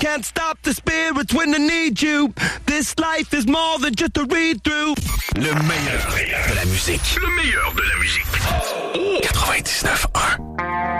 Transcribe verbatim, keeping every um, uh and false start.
can't stop the spirits when they need you. This life is more than just a read-through. Le meilleur de la musique. Le meilleur de la musique.